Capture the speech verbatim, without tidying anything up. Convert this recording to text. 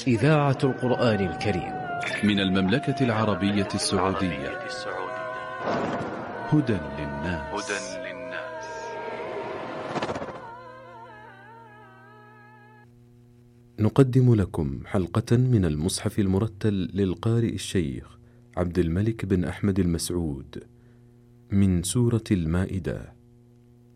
إذاعة القرآن الكريم من المملكة العربية السعودية. هدى للناس. نقدم لكم حلقة من المصحف المرتل للقارئ الشيخ عبد الملك بن أحمد المسعود من سورة المائدة.